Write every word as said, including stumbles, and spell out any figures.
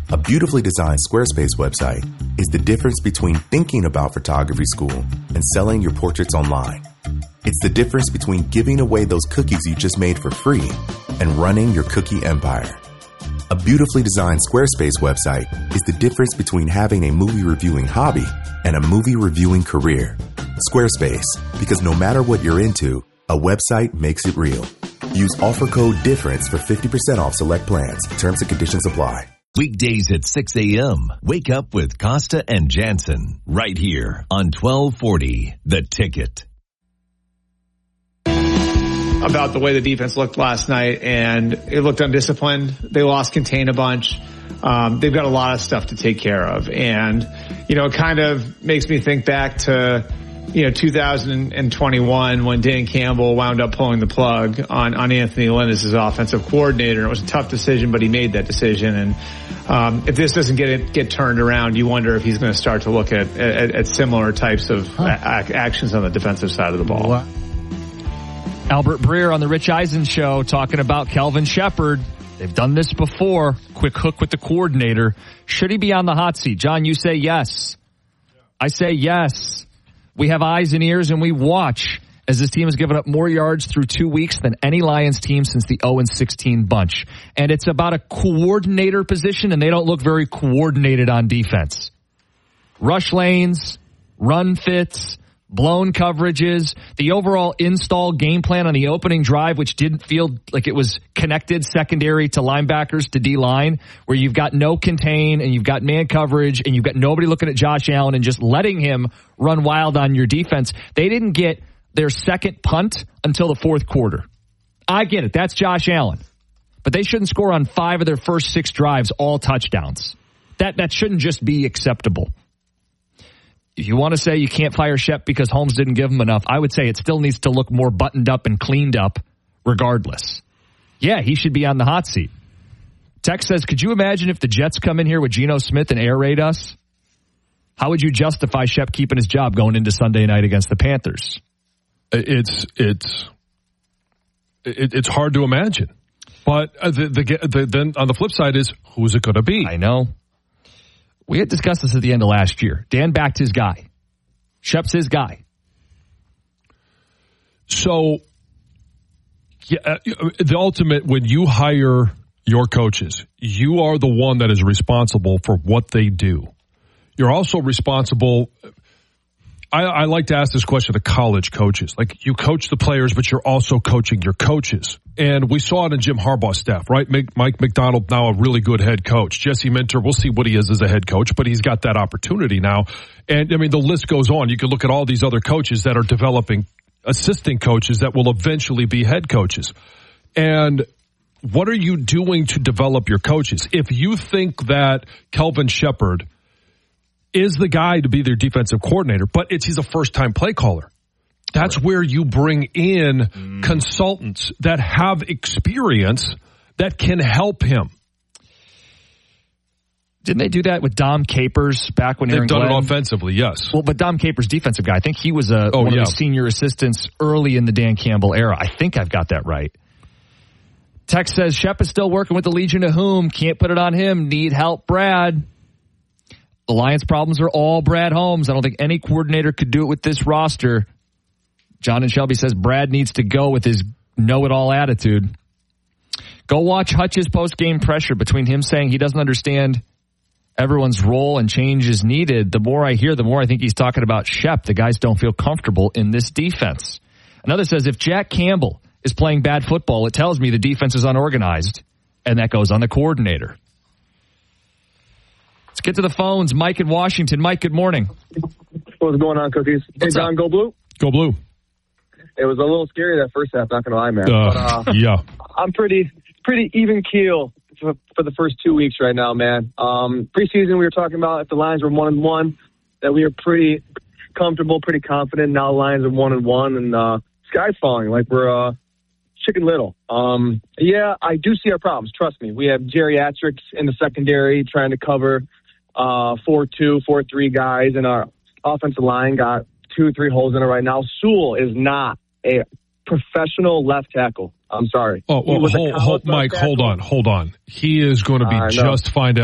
A beautifully designed Squarespace website is the difference between thinking about photography school and selling your portraits online. It's the difference between giving away those cookies you just made for free and running your cookie empire. A beautifully designed Squarespace website is the difference between having a movie reviewing hobby and a movie reviewing career. Squarespace, because no matter what you're into, a website makes it real. Use offer code DIFFERENCE for fifty percent off select plans. Terms and conditions apply. Weekdays at six a.m. Wake up with Costa and Jansen right here on twelve forty The Ticket. About the way the defense looked last night, and it looked undisciplined. They lost contain a bunch. Um, they've got a lot of stuff to take care of. And, you know, it kind of makes me think back to, you know, two thousand twenty-one when Dan Campbell wound up pulling the plug on, on Anthony Lynn as his offensive coordinator. It was a tough decision, but he made that decision. And um, if this doesn't get it, get turned around, you wonder if he's going to start to look at, at, at similar types of huh. a- actions on the defensive side of the ball. What? Albert Breer on the Rich Eisen show talking about Kelvin Shepherd. They've done this before. Quick hook with the coordinator. Should he be on the hot seat? John, you say yes. I say yes. We have eyes and ears and we watch as this team has given up more yards through two weeks than any Lions team since the oh and sixteen bunch. And it's about a coordinator position, and they don't look very coordinated on defense. Rush lanes, run fits, blown coverages, the overall install game plan on the opening drive, which didn't feel like it was connected secondary to linebackers to D-line, where you've got no contain and you've got man coverage and you've got nobody looking at Josh Allen and just letting him run wild on your defense. They didn't get their second punt until the fourth quarter. I get it. That's Josh Allen. But they shouldn't score on five of their first six drives, all touchdowns. That, that shouldn't just be acceptable. If you want to say you can't fire Shep because Holmes didn't give him enough, I would say it still needs to look more buttoned up and cleaned up regardless. Yeah, he should be on the hot seat. Tex says, could you imagine if the Jets come in here with Geno Smith and air raid us? How would you justify Shep keeping his job going into Sunday night against the Panthers? It's it's it, it's hard to imagine. But the, the, the, then on the flip side is, who's it going to be? I know. We had discussed this at the end of last year. Dan backed his guy. Shep's his guy. So, yeah, the ultimate, when you hire your coaches, you are the one that is responsible for what they do. You're also responsible. I, I like to ask this question to college coaches. Like, you coach the players, but you're also coaching your coaches. And we saw it in Jim Harbaugh's staff, right? Mike McDonald, now a really good head coach. Jesse Minter, we'll see what he is as a head coach, but he's got that opportunity now. And, I mean, the list goes on. You can look at all these other coaches that are developing assistant coaches that will eventually be head coaches. And what are you doing to develop your coaches? If you think that Kelvin Shepherd is the guy to be their defensive coordinator, but it's he's a first-time play caller. That's right. Where you bring in mm. consultants that have experience that can help him. Didn't they do that with Dom Capers back when They've Aaron done Glenn? It offensively, yes. Well, but Dom Capers, defensive guy, I think he was a, oh, one yeah. of the senior assistants early in the Dan Campbell era. I think I've got that right. Tex says, Shep is still working with the Legion of Whom. Can't put it on him. Need help, Brad. The Lions' problems are all Brad Holmes. I don't think any coordinator could do it with this roster. John and Shelby says Brad needs to go with his know-it-all attitude. Go watch Hutch's post-game pressure between him saying he doesn't understand everyone's role and change is needed. The more I hear, the more I think he's talking about Shep. The guys don't feel comfortable in this defense. Another says if Jack Campbell is playing bad football, it tells me the defense is unorganized, and that goes on the coordinator. Let's get to the phones. Mike in Washington. Mike, good morning. What's going on, Cookies? Hey, What's John, up? go blue. Go blue. It was a little scary that first half, not going to lie, man. Uh, but, uh, yeah. I'm pretty pretty even keel for, for the first two weeks right now, man. Um, preseason, we were talking about if the Lions were one and one, that we were pretty comfortable, pretty confident. Now the Lions are one and one, and uh, sky's falling like we're uh, Chicken Little. Um, yeah, I do see our problems. Trust me. We have geriatrics in the secondary trying to cover uh, four two, four three guys, and our offensive line got two, three holes in it right now. Sewell is not a professional left tackle. I'm sorry. Oh, well, hold, hold, Mike, tackle. hold on, hold on. He is going to be uh, just fine.